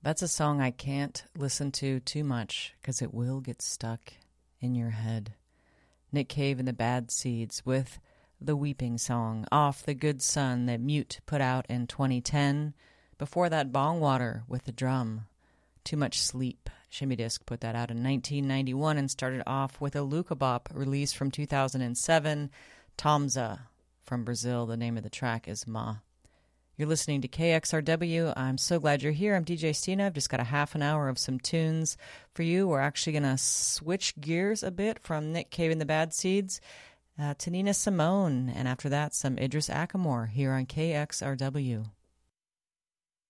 That's a song I can't listen to too much because it will get stuck in your head. Nick Cave and the Bad Seeds with The Weeping Song off The Good Son that Mute put out in 2010. Before that, Bongwater with The Drum. Too Much Sleep. Shimmy Disc put that out in 1991 and started off with a Luca Bop release from 2007. Tomza from Brazil. The name of the track is Ma. You're listening to KXRW. I'm so glad you're here. I'm DJ Stina. I've just got a half an hour of some tunes for you. We're actually going to switch gears a bit from Nick Cave and the Bad Seeds to Nina Simone. And after that, some Idris Ackamore here on KXRW.